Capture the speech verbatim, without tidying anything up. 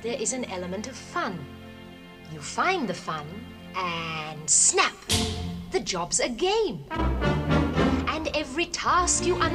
there is an element of fun. You find the fun and snap! The job's a game. And every task you undertake